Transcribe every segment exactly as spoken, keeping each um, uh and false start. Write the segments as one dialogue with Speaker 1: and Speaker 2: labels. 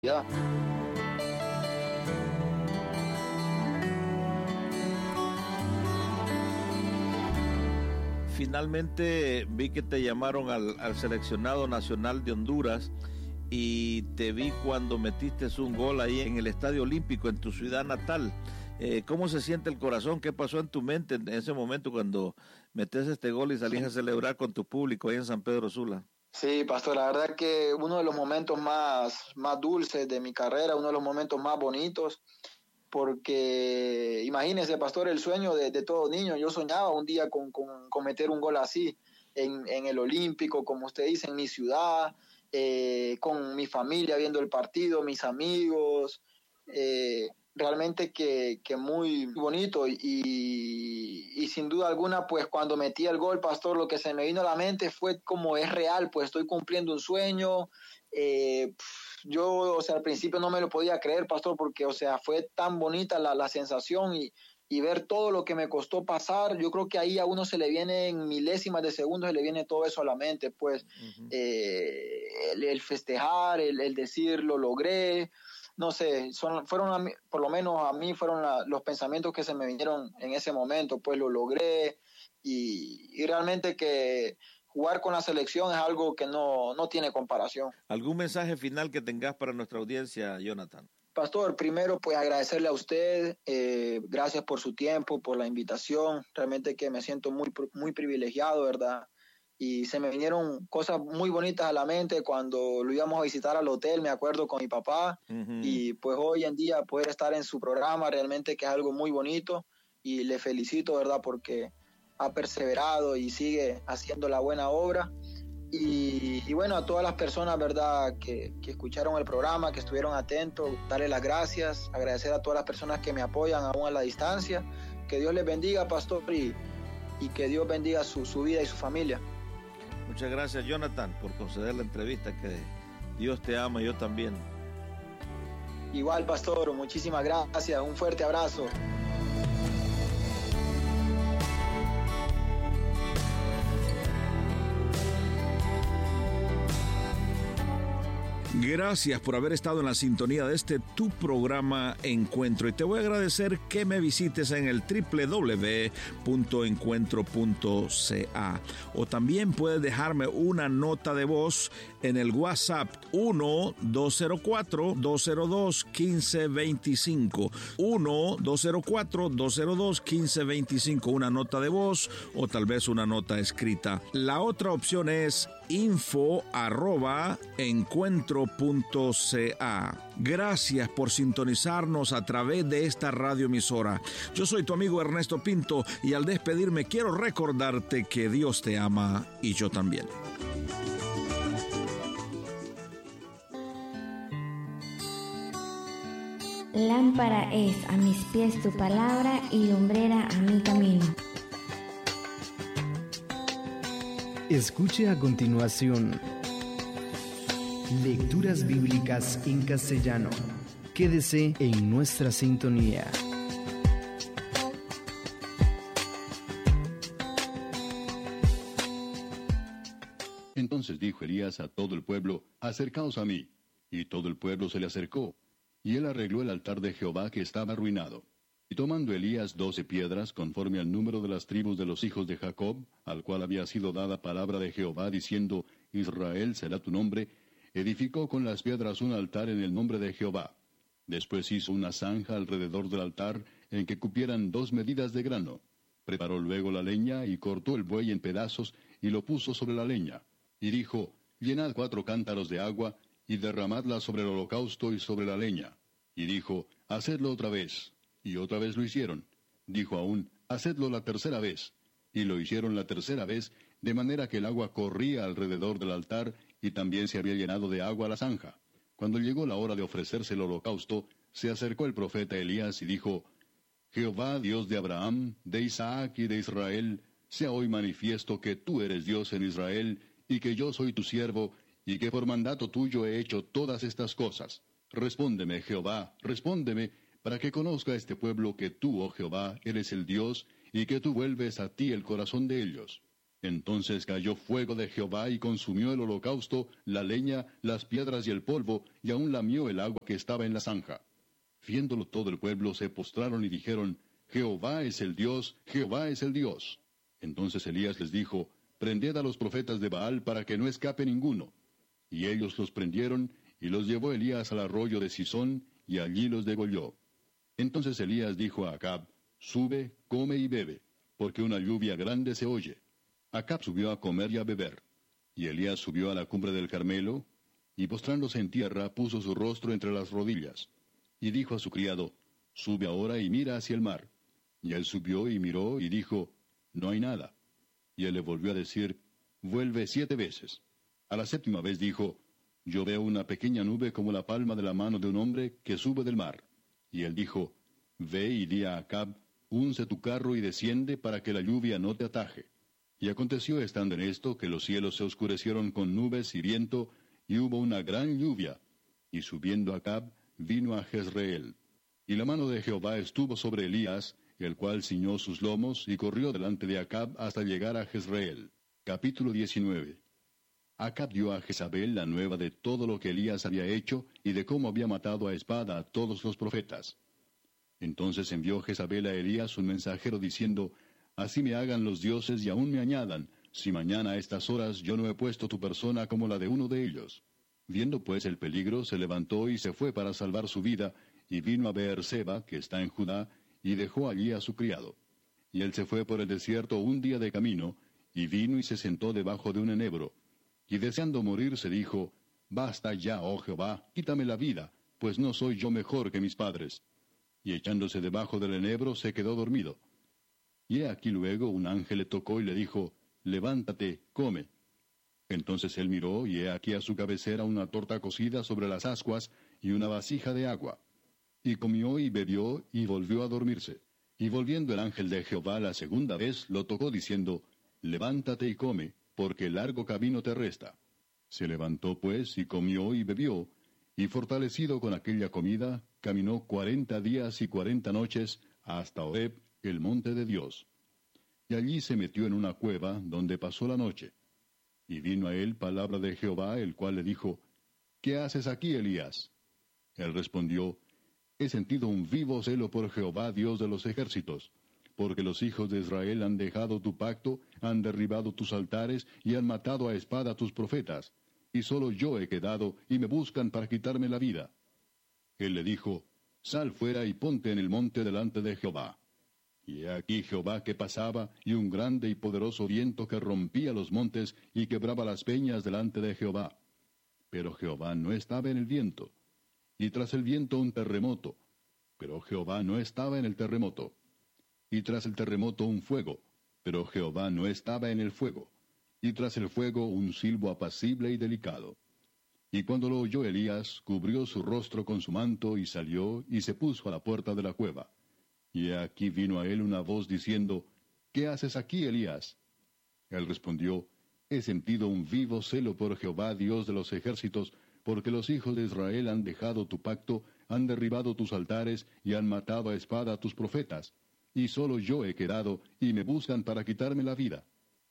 Speaker 1: Ya.
Speaker 2: Finalmente vi que te llamaron al, al seleccionado nacional de Honduras y te vi cuando metiste un gol ahí en el Estadio Olímpico en tu ciudad natal. Eh, ¿Cómo se siente el corazón? ¿Qué pasó en tu mente en ese momento cuando metes este gol y salís a celebrar con tu público ahí en San Pedro Sula?
Speaker 1: Sí, pastor, la verdad que uno de los momentos más, más dulces de mi carrera, uno de los momentos más bonitos, porque imagínese, pastor, el sueño de, de todo niño. Yo soñaba un día con, con, con meter un gol así en, en el Olímpico, como usted dice, en mi ciudad, eh, con mi familia viendo el partido, mis amigos, eh, realmente que, que muy bonito y, y sin duda alguna, pues cuando metí el gol, pastor, lo que se me vino a la mente fue como es real, pues estoy cumpliendo un sueño. eh, yo, o sea, al principio no me lo podía creer, pastor, porque, o sea, fue tan bonita la, la sensación y, y ver todo lo que me costó pasar. Yo creo que ahí a uno se le viene en milésimas de segundos, se le viene todo eso a la mente, pues uh-huh. eh, el, el festejar, el, el decir lo logré. No sé, son, fueron a mí, por lo menos a mí fueron la, los pensamientos que se me vinieron en ese momento, pues lo logré y, y realmente que jugar con la selección es algo que no, no tiene comparación.
Speaker 2: ¿Algún mensaje final que tengas para nuestra audiencia, Jonathan?
Speaker 1: Pastor, primero pues agradecerle a usted, eh, gracias por su tiempo, por la invitación, realmente que me siento muy, muy privilegiado, ¿verdad? Y se me vinieron cosas muy bonitas a la mente cuando lo íbamos a visitar al hotel, me acuerdo, con mi papá, uh-huh. Y pues hoy en día poder estar en su programa realmente que es algo muy bonito y le felicito, ¿verdad? Porque ha perseverado y sigue haciendo la buena obra. Y, y bueno, a todas las personas, ¿verdad?, que, que escucharon el programa, que estuvieron atentos, darle las gracias, agradecer a todas las personas que me apoyan aún a la distancia. Que Dios les bendiga, pastor, y, y que Dios bendiga su, su vida y su familia.
Speaker 2: Muchas gracias, Jonathan, por conceder la entrevista, que Dios te ama y yo también.
Speaker 1: Igual, pastor, muchísimas gracias, un fuerte abrazo.
Speaker 3: Gracias por haber estado en la sintonía de este tu programa Encuentro, y te voy a agradecer que me visites en el doble u doble u doble u punto encuentro punto c a, o también puedes dejarme una nota de voz en el WhatsApp uno dos cero cuatro dos cero dos uno cinco dos cinco, uno dos cero cuatro dos cero dos uno cinco dos cinco, una nota de voz o tal vez una nota escrita. La otra opción es info arroba encuentro punto c a. Gracias por sintonizarnos a través de esta radioemisora. Yo soy tu amigo Ernesto Pinto y al despedirme quiero recordarte que Dios te ama y yo también.
Speaker 4: Lámpara es a mis pies tu palabra y lumbrera a mi camino.
Speaker 5: Escuche a continuación Lecturas Bíblicas en Castellano. Quédese en nuestra sintonía.
Speaker 6: Entonces dijo Elías a todo el pueblo: acercaos a mí. Y todo el pueblo se le acercó. Y él arregló el altar de Jehová que estaba arruinado. Y tomando Elías doce piedras, conforme al número de las tribus de los hijos de Jacob, al cual había sido dada palabra de Jehová, diciendo: Israel será tu nombre, edificó con las piedras un altar en el nombre de Jehová. Después hizo una zanja alrededor del altar, en que cupieran dos medidas de grano. Preparó luego la leña, y cortó el buey en pedazos, y lo puso sobre la leña. Y dijo: llenad cuatro cántaros de agua, y derramadla sobre el holocausto y sobre la leña. Y dijo: hacedlo otra vez. Y otra vez lo hicieron. Dijo aún: hacedlo la tercera vez. Y lo hicieron la tercera vez, de manera que el agua corría alrededor del altar, y también se había llenado de agua la zanja. Cuando llegó la hora de ofrecerse el holocausto, se acercó el profeta Elías y dijo: Jehová, Dios de Abraham, de Isaac y de Israel, sea hoy manifiesto que tú eres Dios en Israel, y que yo soy tu siervo, y que por mandato tuyo he hecho todas estas cosas. Respóndeme, Jehová, respóndeme, para que conozca este pueblo que tú, oh Jehová, eres el Dios, y que tú vuelves a ti el corazón de ellos. Entonces cayó fuego de Jehová y consumió el holocausto, la leña, las piedras y el polvo, y aún lamió el agua que estaba en la zanja. Viéndolo todo el pueblo se postraron y dijeron, Jehová es el Dios, Jehová es el Dios. Entonces Elías les dijo, prended a los profetas de Baal para que no escape ninguno. Y ellos los prendieron, y los llevó Elías al arroyo de Sisón, y allí los degolló. Entonces Elías dijo a Acab, sube, come y bebe, porque una lluvia grande se oye. Acab subió a comer y a beber. Y Elías subió a la cumbre del Carmelo, y postrándose en tierra puso su rostro entre las rodillas. Y dijo a su criado, sube ahora y mira hacia el mar. Y él subió y miró, y dijo, no hay nada. Y él le volvió a decir, vuelve siete veces. A la séptima vez dijo, yo veo una pequeña nube como la palma de la mano de un hombre que sube del mar. Y él dijo, ve y di a Acab, unce tu carro y desciende para que la lluvia no te ataje. Y aconteció estando en esto que los cielos se oscurecieron con nubes y viento, y hubo una gran lluvia. Y subiendo Acab, vino a Jezreel. Y la mano de Jehová estuvo sobre Elías, el cual ciñó sus lomos, y corrió delante de Acab hasta llegar a Jezreel. Capítulo diecinueve. Acab dio a Jezabel la nueva de todo lo que Elías había hecho, y de cómo había matado a espada a todos los profetas. Entonces envió Jezabel a Elías un mensajero diciendo, así me hagan los dioses y aún me añadan, si mañana a estas horas yo no he puesto tu persona como la de uno de ellos. Viendo pues el peligro, se levantó y se fue para salvar su vida, y vino a Beerseba, que está en Judá, y dejó allí a su criado. Y él se fue por el desierto un día de camino, y vino y se sentó debajo de un enebro. Y deseando morir se dijo, basta ya, oh Jehová, quítame la vida, pues no soy yo mejor que mis padres. Y echándose debajo del enebro se quedó dormido. Y he aquí luego un ángel le tocó y le dijo, levántate, come. Entonces él miró, y he aquí a su cabecera una torta cocida sobre las ascuas, y una vasija de agua. Y comió y bebió, y volvió a dormirse. Y volviendo el ángel de Jehová la segunda vez, lo tocó diciendo, levántate y come, porque largo camino te resta. Se levantó pues, y comió y bebió, y fortalecido con aquella comida, caminó cuarenta días y cuarenta noches hasta Horeb, el monte de Dios. Y allí se metió en una cueva, donde pasó la noche. Y vino a él palabra de Jehová, el cual le dijo, ¿qué haces aquí, Elías? Él respondió, he sentido un vivo celo por Jehová, Dios de los ejércitos, porque los hijos de Israel han dejado tu pacto, han derribado tus altares, y han matado a espada a tus profetas, y solo yo he quedado, y me buscan para quitarme la vida. Él le dijo, sal fuera y ponte en el monte delante de Jehová. Y he aquí Jehová que pasaba, y un grande y poderoso viento que rompía los montes, y quebraba las peñas delante de Jehová. Pero Jehová no estaba en el viento. Y tras el viento un terremoto, pero Jehová no estaba en el terremoto. Y tras el terremoto un fuego, pero Jehová no estaba en el fuego. Y tras el fuego un silbo apacible y delicado. Y cuando lo oyó Elías, cubrió su rostro con su manto, y salió, y se puso a la puerta de la cueva. Y aquí vino a él una voz diciendo, ¿qué haces aquí, Elías? Él respondió, he sentido un vivo celo por Jehová, Dios de los ejércitos, porque los hijos de Israel han dejado tu pacto, han derribado tus altares, y han matado a espada a tus profetas. Y solo yo he quedado, y me buscan para quitarme la vida.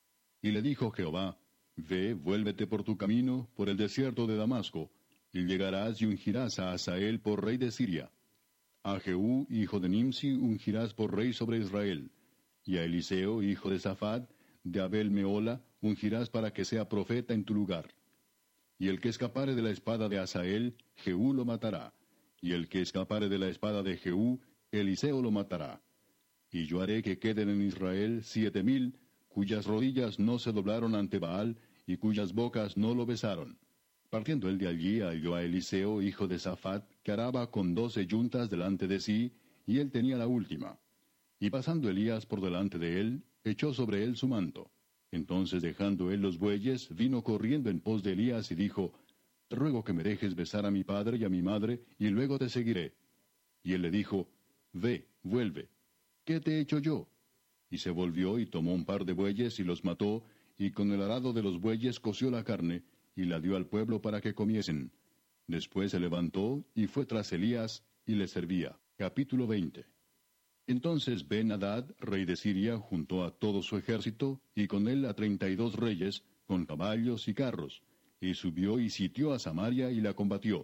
Speaker 6: Y le dijo Jehová, ve, vuélvete por tu camino, por el desierto de Damasco, y llegarás y ungirás a Hazael por rey de Siria. A Jehú, hijo de Nimsi, ungirás por rey sobre Israel. Y a Eliseo, hijo de Safat, de Abel Meola, ungirás para que sea profeta en tu lugar. Y el que escapare de la espada de Hazael, Jehú lo matará. Y el que escapare de la espada de Jehú, Eliseo lo matará. Y yo haré que queden en Israel siete mil, cuyas rodillas no se doblaron ante Baal, y cuyas bocas no lo besaron. Partiendo él de allí, halló a Eliseo, hijo de Safat, que araba con doce yuntas delante de sí, y él tenía la última. Y pasando Elías por delante de él, echó sobre él su manto. Entonces, dejando él los bueyes, vino corriendo en pos de Elías y dijo, te ruego que me dejes besar a mi padre y a mi madre, y luego te seguiré. Y él le dijo, ve, vuelve. ¿Qué te he hecho yo? Y se volvió y tomó un par de bueyes y los mató, y con el arado de los bueyes coció la carne, y la dio al pueblo para que comiesen. Después se levantó, y fue tras Elías, y le servía. Capítulo veinte. Entonces Ben-Hadad, rey de Siria, juntó a todo su ejército, y con él a treinta y dos reyes, con caballos y carros, y subió y sitió a Samaria y la combatió.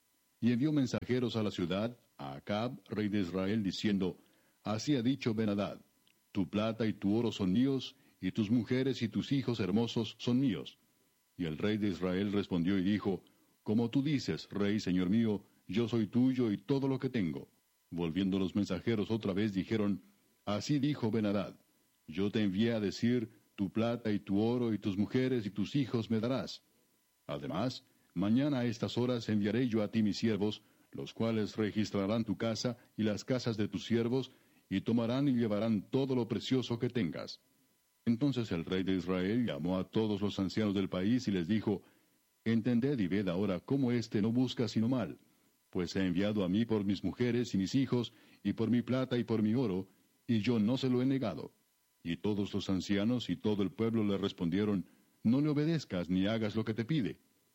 Speaker 6: Y envió mensajeros a la ciudad, a Acab, rey de Israel, diciendo, Así ha dicho Ben-Hadad, tu plata y tu oro son míos, y tus mujeres y tus hijos hermosos son míos. Y el rey de Israel respondió y dijo, Como tú dices, rey, señor mío, yo soy tuyo y todo lo que tengo. Volviendo los mensajeros otra vez dijeron, Así dijo Ben-Hadad, yo te envié a decir, tu plata y tu oro y tus mujeres y tus hijos me darás. Además, mañana a estas horas enviaré yo a ti mis siervos, los cuales registrarán tu casa y las casas de tus siervos, y tomarán y llevarán todo lo precioso que tengas. Entonces el rey de Israel llamó a todos los ancianos del país y les dijo, Entended y ved ahora cómo éste no busca sino mal, pues ha enviado a mí por mis mujeres y mis hijos, y por mi plata y por mi oro, y yo no se lo he negado. Y todos los ancianos y todo el pueblo le respondieron, No le obedezcas ni hagas lo que te pide.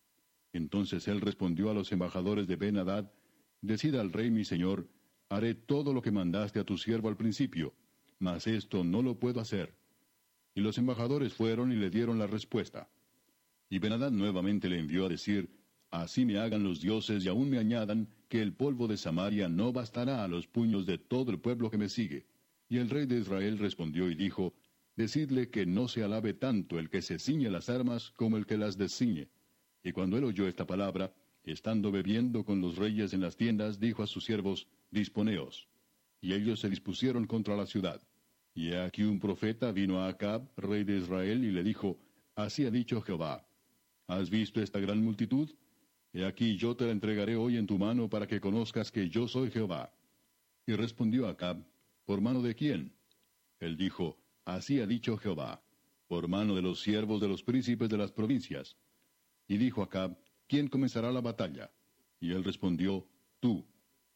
Speaker 6: Entonces él respondió a los embajadores de Ben-Hadad, Decid al rey mi señor, haré todo lo que mandaste a tu siervo al principio, mas esto no lo puedo hacer. Y los embajadores fueron y le dieron la respuesta. Y Ben-Hadad nuevamente le envió a decir, Así me hagan los dioses y aún me añadan, que el polvo de Samaria no bastará a los puños de todo el pueblo que me sigue. Y el rey de Israel respondió y dijo, Decidle que no se alabe tanto el que se ciñe las armas como el que las desciñe. Y cuando él oyó esta palabra, estando bebiendo con los reyes en las tiendas, dijo a sus siervos, Disponeos. Y ellos se dispusieron contra la ciudad. Y he aquí un profeta vino a Acab, rey de Israel, y le dijo, Así ha dicho Jehová, ¿has visto esta gran multitud? He aquí yo te la entregaré hoy en tu mano para que conozcas que yo soy Jehová. Y respondió Acab, ¿por mano de quién? Él dijo, Así ha dicho Jehová, por mano de los siervos de los príncipes de las provincias. Y dijo Acab, ¿quién comenzará la batalla? Y él respondió, tú.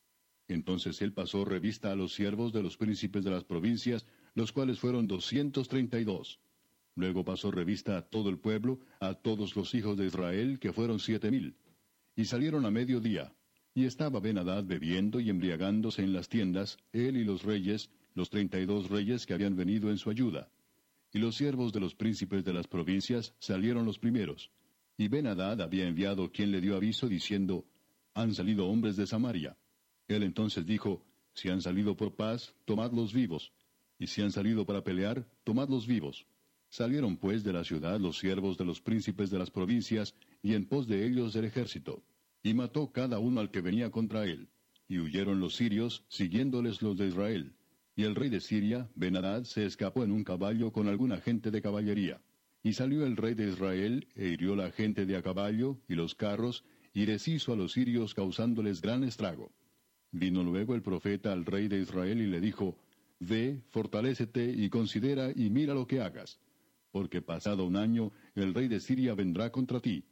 Speaker 6: Entonces él pasó revista a los siervos de los príncipes de las provincias, los cuales fueron doscientos treinta y dos. Luego pasó revista a todo el pueblo, a todos los hijos de Israel, que fueron siete mil. Y salieron a mediodía, y estaba Ben-Hadad bebiendo y embriagándose en las tiendas, él y los reyes, los treinta y dos reyes que habían venido en su ayuda. Y los siervos de los príncipes de las provincias salieron los primeros. Y Ben-Hadad había enviado quien le dio aviso, diciendo, Han salido hombres de Samaria. Él entonces dijo, Si han salido por paz, tomadlos vivos. Y si han salido para pelear, tomadlos vivos. Salieron pues de la ciudad los siervos de los príncipes de las provincias, y en pos de ellos el ejército. Y mató cada uno al que venía contra él. Y huyeron los sirios, siguiéndoles los de Israel. Y el rey de Siria, Ben-Hadad, se escapó en un caballo con alguna gente de caballería. Y salió el rey de Israel, e hirió la gente de a caballo, y los carros, y deshizo a los sirios, causándoles gran estrago. Vino luego el profeta al rey de Israel, y le dijo, Ve, fortalécete, y considera, y mira lo que hagas. Porque pasado un año, el rey de Siria vendrá contra ti.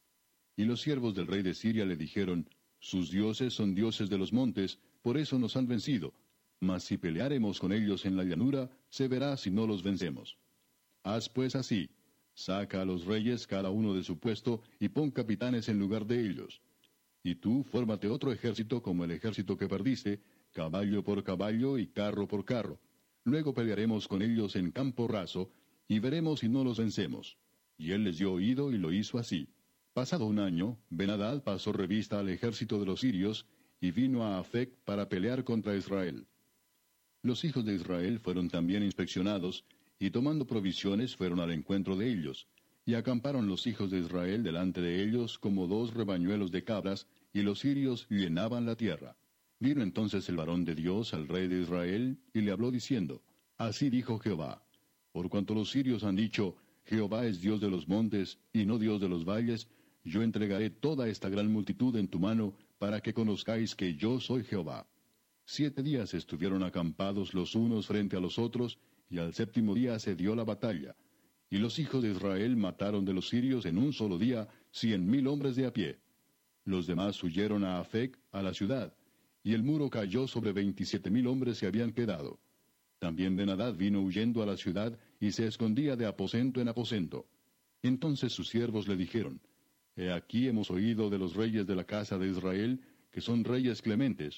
Speaker 6: Y los siervos del rey de Siria le dijeron, Sus dioses son dioses de los montes, por eso nos han vencido. Mas si peleáremos con ellos en la llanura, se verá si no los vencemos. Haz pues así, saca a los reyes cada uno de su puesto, y pon capitanes en lugar de ellos. Y tú fórmate otro ejército como el ejército que perdiste, caballo por caballo y carro por carro. Luego pelearemos con ellos en campo raso, y veremos si no los vencemos. Y él les dio oído y lo hizo así. Pasado un año, Ben-Hadad pasó revista al ejército de los sirios, y vino a Afec para pelear contra Israel. Los hijos de Israel fueron también inspeccionados, y tomando provisiones fueron al encuentro de ellos, y acamparon los hijos de Israel delante de ellos como dos rebañuelos de cabras, y los sirios llenaban la tierra. Vino entonces el varón de Dios al rey de Israel, y le habló diciendo, Así dijo Jehová, por cuanto los sirios han dicho, Jehová es Dios de los montes, y no Dios de los valles, yo entregaré toda esta gran multitud en tu mano, para que conozcáis que yo soy Jehová. Siete días estuvieron acampados los unos frente a los otros, y al séptimo día se dio la batalla. Y los hijos de Israel mataron de los sirios en un solo día cien mil hombres de a pie. Los demás huyeron a Afec, a la ciudad, y el muro cayó sobre veintisiete mil hombres que habían quedado. También Ben-Hadad vino huyendo a la ciudad, y se escondía de aposento en aposento. Entonces sus siervos le dijeron, He aquí hemos oído de los reyes de la casa de Israel, que son reyes clementes,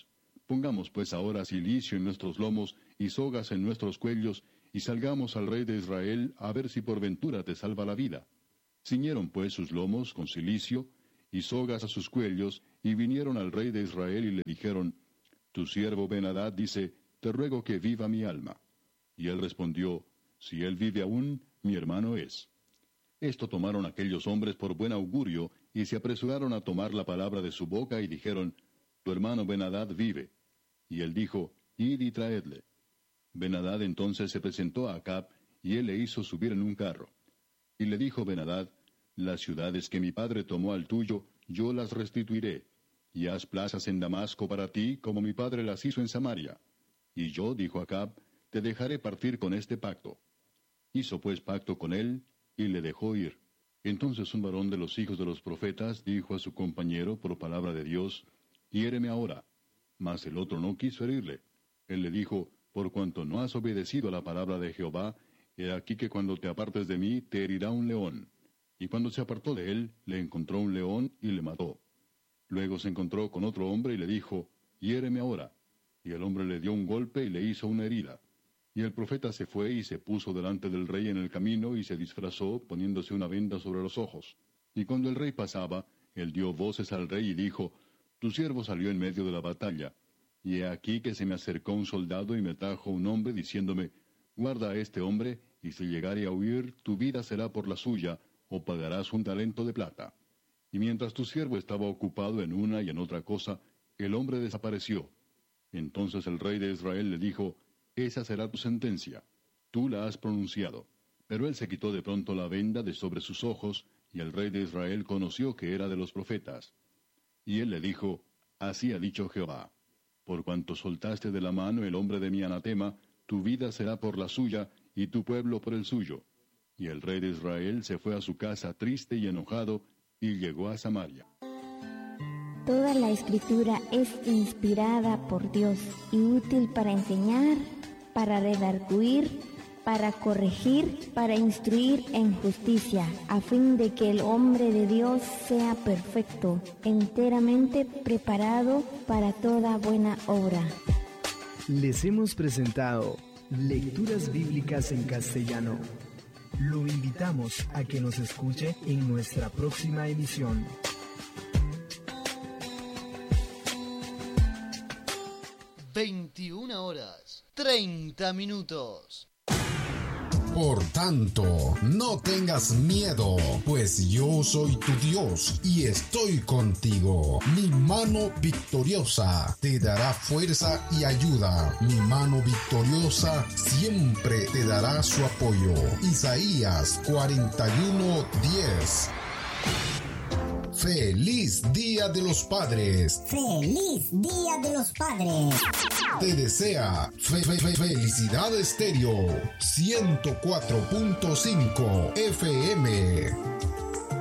Speaker 6: Pongamos pues ahora cilicio en nuestros lomos y sogas en nuestros cuellos, y salgamos al rey de Israel a ver si por ventura te salva la vida. Ciñeron pues sus lomos con cilicio y sogas a sus cuellos, y vinieron al rey de Israel y le dijeron, Tu siervo Ben-Hadad dice, te ruego que viva mi alma. Y él respondió, Si él vive aún, mi hermano es. Esto tomaron aquellos hombres por buen augurio, y se apresuraron a tomar la palabra de su boca, y dijeron, Tu hermano Ben-Hadad vive. Y él dijo, Id y traedle. Ben-Hadad entonces se presentó a Acab, y él le hizo subir en un carro. Y le dijo Ben-Hadad, Las ciudades que mi padre tomó al tuyo, yo las restituiré, y haz plazas en Damasco para ti, como mi padre las hizo en Samaria. Y yo, dijo Acab, te dejaré partir con este pacto. Hizo pues pacto con él, y le dejó ir. Entonces un varón de los hijos de los profetas dijo a su compañero por palabra de Dios, Hiéreme ahora. Mas el otro no quiso herirle. Él le dijo, Por cuanto no has obedecido a la palabra de Jehová, he aquí que cuando te apartes de mí, te herirá un león. Y cuando se apartó de él, le encontró un león y le mató. Luego se encontró con otro hombre y le dijo, Hiéreme ahora. Y el hombre le dio un golpe y le hizo una herida. Y el profeta se fue y se puso delante del rey en el camino y se disfrazó, poniéndose una venda sobre los ojos. Y cuando el rey pasaba, él dio voces al rey y dijo, Tu siervo salió en medio de la batalla. Y he aquí que se me acercó un soldado y me trajo un hombre diciéndome, Guarda a este hombre, y si llegare a huir, tu vida será por la suya, o pagarás un talento de plata. Y mientras tu siervo estaba ocupado en una y en otra cosa, el hombre desapareció. Entonces el rey de Israel le dijo, Esa será tu sentencia. Tú la has pronunciado. Pero él se quitó de pronto la venda de sobre sus ojos, y el rey de Israel conoció que era de los profetas. Y él le dijo, Así ha dicho Jehová, por cuanto soltaste de la mano el hombre de mi anatema, tu vida será por la suya, y tu pueblo por el suyo. Y el rey de Israel se fue a su casa triste y enojado, y llegó a Samaria.
Speaker 4: Toda la escritura es inspirada por Dios y útil para enseñar, para redarguir, para corregir, para instruir en justicia, a fin de que el hombre de Dios sea perfecto, enteramente preparado para toda buena obra.
Speaker 5: Les hemos presentado Lecturas Bíblicas en Castellano. Lo invitamos a que nos escuche en nuestra próxima emisión.
Speaker 7: veintiuna horas, treinta minutos.
Speaker 8: Por tanto, no tengas miedo, pues yo soy tu Dios y estoy contigo. Mi mano victoriosa te dará fuerza y ayuda. Mi mano victoriosa siempre te dará su apoyo. Isaías cuarenta y uno, diez. ¡Feliz Día de los Padres!
Speaker 9: ¡Feliz Día de los Padres!
Speaker 8: Te desea fe, fe, fe, Felicidad Estéreo ciento cuatro punto cinco F M.